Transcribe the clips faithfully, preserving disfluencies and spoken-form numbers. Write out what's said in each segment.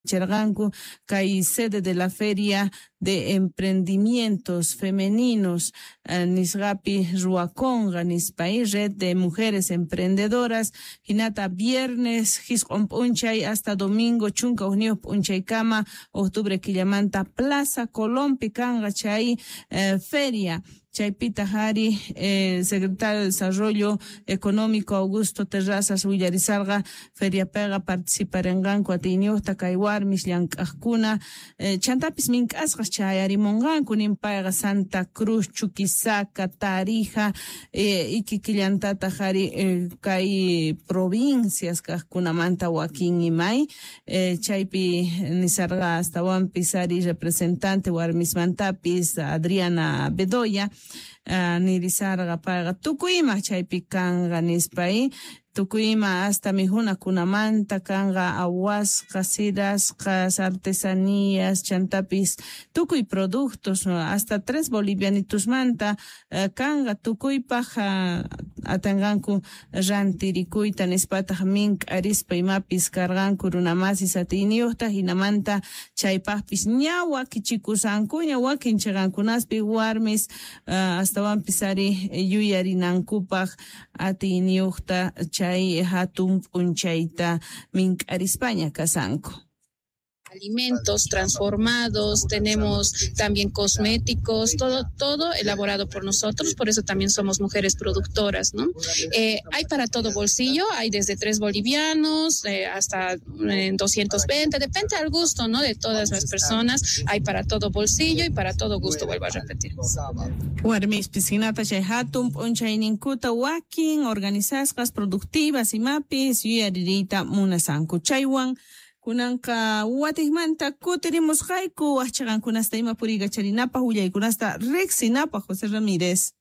Cherganku, Kai sede de la Feria de Emprendimientos Femeninos, eh, Nisgapi Ruaconga, Nispai, Red de Mujeres Emprendedoras, Hinata viernes, Hiscom Punchay hasta domingo, Chunca Unió Punchay Cama, octubre Quillamanta, Plaza Colón, Picanga, Chay, eh, Feria. Chaypita Hari, eh, secretario de Desarrollo Económico Augusto Terrazas Villarizarga, Feria Pega, participar en Ganco, Atinio, Takaiwar, Mislian Kajkuna, eh, Chantapis Minkasgas Chay, Arimonganku, Nimpaiga, Santa Cruz, Chuquisaca, Tarija, eh, Iquiquillantata Hari, eh, Kai provincias, Kajkuna Manta, Joaquín y May, eh, Chaypi Nizarga, hasta Juan Pisari, representante, Warmismantapis, Adriana Bedoya, Uh, nirisarga paga tukuyma chaypi kanga nispay tukuyma hasta mijuna kunamanta kanga awasqa sirasqas artesanías chantapis tukuy productos uh, hasta tres bolivianitos manta uh, kanga tukuypaj uh, atanganku rantirikuyta nispataq mink arispa imapis karganku runamasis atiniyuqta hinamanta chaypaqpis ñawa kichikusankuña wakin chiqankunaspi warmis uh, hasta pisari yuyarinankupaq atiniyuqta chay hatun p'unchayta mink'arispaña kasanku. Alimentos transformados, tenemos también cosméticos, todo todo elaborado por nosotros, por eso también somos mujeres productoras, ¿no? Eh, hay para todo bolsillo, hay desde tres bolivianos eh, hasta eh, doscientos veinte, depende al gusto, ¿no? De todas las personas, hay para todo bolsillo y para todo gusto, vuelvo a repetir. Warmis piscinata chay hatun p'unchayninkuta wakin, organizasqas productivas imapis, yuyaririyta munasanku chaywan. Kunanka watihmanta kutiremos haiku achaqankunasta ima puriga charinapaq willaykunasta riqsinapaq José Ramírez.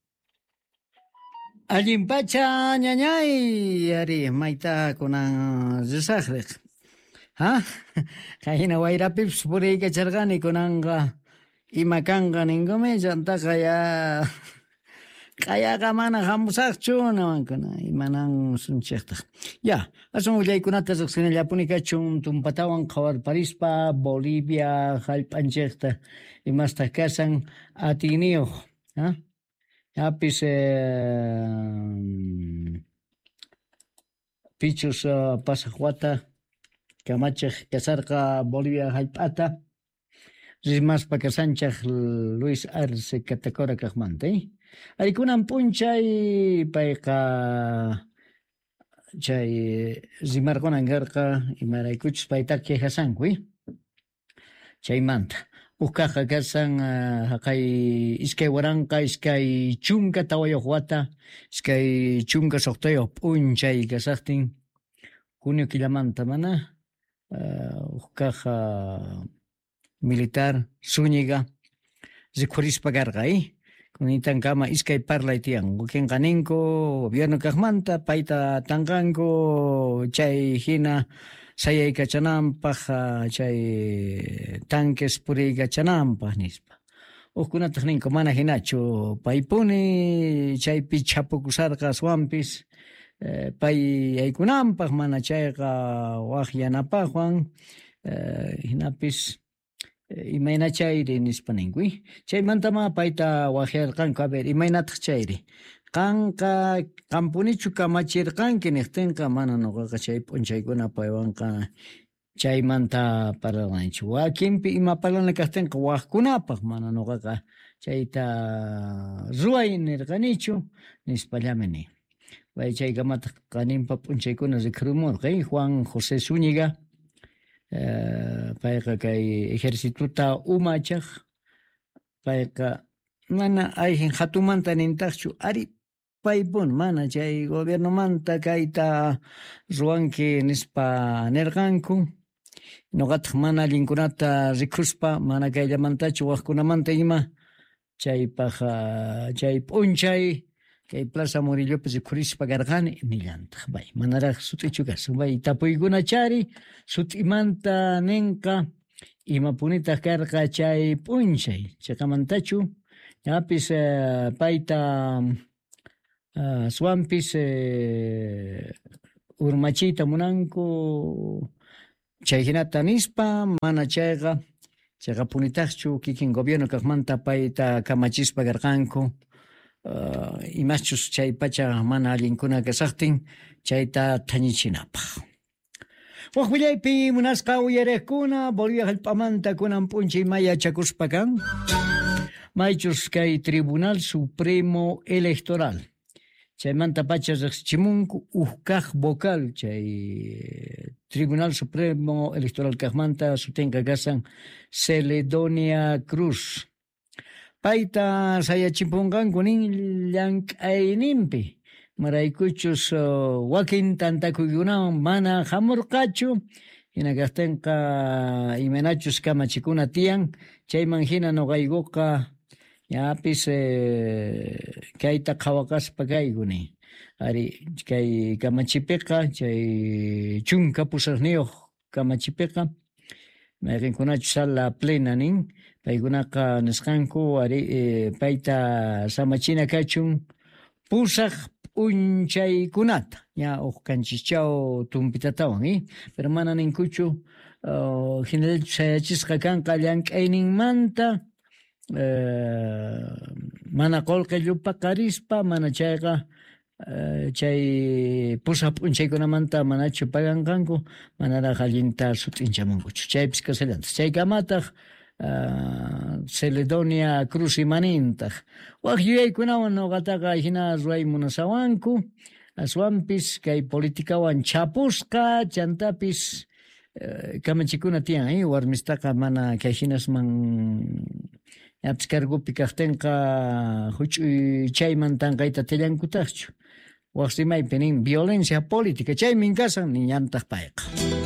Allimpacha ñañay ari mayta kunan risaqriq. Ha? Kahina wayrapips puriga charqani kunanqa ima kanqa ningume llantaqa ya kayaqa mana hamusaqchu nawankuna imanan sunchiqtaq. Ya, asun willaykunata riqsinallapuni kachun tumpatawan qhawarparispa Bolivia hallp'anchiqta imasta kasan atiniyuq, ha? Yapis eh, pichus uh, pasaq wata kamachiq kasarqa Bolivia hallp'ata rismaspa kasanchaq Luis Arce Catacora kaqmanta, eh? Arikunan punchay payqa chay rimarqunan karqa imaraykuchus payta qihasanku, eh? Chaymanta uqaqa kasan uh, haqay iskay waranqa iskay chunka tawayuq wata iskay chunka suqtayuq punchay kasaqtin junio killamanta mana uh, uqaqa militar Zúñiga rikhurispa karqa, eh? Kunitan kama iskay parlay tiyan wakinqa ninku gobierno kaqmanta payta tanqanku chay hina sayaykachananpaq chay tanques puriykachananpaq nispa uqkunataq ninku mana hinachu paypuni chaypi chapukusarqa aswanpis eh, pay yaykunanpaq mana chayqa waq yanapaqwan eh, hinapis imayna chayri nispa ninku, eh? Chaymantama payta waqyarqanku, a ver, imaynataq chayri qanqa qampunichu kamachirqanki niqtinqa mana nuqaqa chay p'unchaykuna paywanqa chaymanta pararqanichu. Wakinpi ima parlana kaqtinqa waqkunapaq mana nuqaqa chayta ruay nirqanichu nispallami ni. Way chaykamataq qaninpa p'unchaykuna riqrimurqa, eh? Juan José Zúñiga Uh, payqa kay ejércituta umachaq payqa mana ayhin hatumanta nintaqchu ari paypun mana chay gobiernomanta kayta ruwanki nispa nirqanku nuqataq mana allinkunata rikuspa mana kayllamantachu waqkunamanta ima chaypaq chay p'unchay kay Plaza Murillopi rikhurispa karqani nillantaq bay manaraq sut'ichu kasun bay tapuykuna chari sut'imanta ninqa imapunitaq karqa chay p'unchay chayqamantachu yapis uh, payta uh, swampis uh, urmachiyta munanku chayhinata nispa mana chayqa chayqa punitaqchu kikin gobierno kaqmanta payta kamachispa karqanku uh, imachus chay pacha mana allinkuna kasaqtin chayta thañichinapaq. Waq willaypi munasqa uyariqkuna Bolivia hallp'amanta kunan p'unchay maya chakuspa kan maychus kay Tribunal Supremo Electoral chaymanta pacha riqsichimunku uhkaq vocal chay Tribunal Supremo Electoral kaqmanta sutinqa kasan Celedonia Cruz payta sayachipunqanku nin llank'ayninpi maraykuchus uh, wakin tantakuykunawan mana hamurqachu hina kaqtinqa imanachus kamachikuna tiyan chayman hina noqaykuqa yapis eh, kayta qhawaqaspa kaykuni ari kay kamachipiqa chay chunka pusaqniyuq kamachipiqa mayqinkunachu sala plena nin paykunaqa nisqanku ari eh, payta samachina kachun pusaq p'unchaykunata ña uq kanchikchaw tumpitatawan eh? Pero mana ninkuchu uh, hinalchu sayachisqa kanqa llank'ayninmanta uh, mana qullqillu paqarispa mana chayqa uh, chay pusaq p'unchaykunamanta manachu paganqanku manaraq allinta sut'inchamunkuchu chaypis kasallantas chaykamataq Uh, Celedonia Cruz imanintaq waq yuyaykunawan noqataqa hina ruray munasawanku aswanpis kay politikawan chapusqa chantapis uh, kamachikuna tiyan eh? Warmistaqa mana kay hinasman yapis kargupi kaqtinqa huch'uy chayman tanqayta tillankutaqchu waq simaypi nin violencia política chaymin kasan nin llantaq payqa.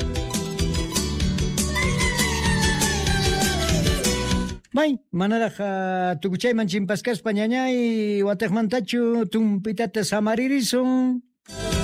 May, manaraq uh, tukuchayman chimpaskaspa ñañay wataqmantachu tumpitata samaririsun.